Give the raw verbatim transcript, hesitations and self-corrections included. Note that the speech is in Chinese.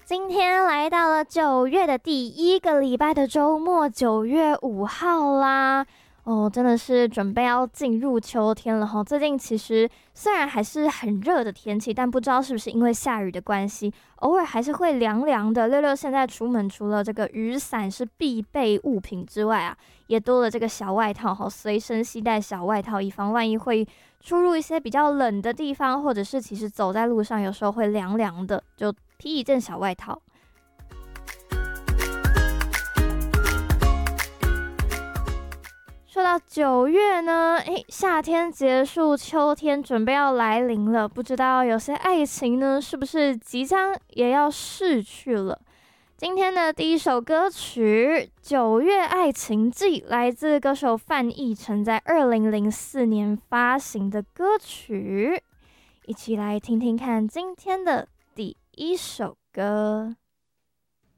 今天来到了九月的第一个礼拜的周末，九月五号啦。哦，真的是准备要进入秋天了哈。最近其实虽然还是很热的天气，但不知道是不是因为下雨的关系，偶尔还是会凉凉的。六六现在出门除了这个雨伞是必备物品之外啊，也多了这个小外套哈，随身携带小外套，以防万一会出入一些比较冷的地方，或者是其实走在路上有时候会凉凉的，就披一件小外套。说到九月呢，诶，夏天结束，秋天准备要来临了。不知道有些爱情呢，是不是即将也要逝去了？今天的第一首歌曲《九月爱情记》来自歌手范逸臣在二零零四年发行的歌曲，一起来听听看今天的第一首歌。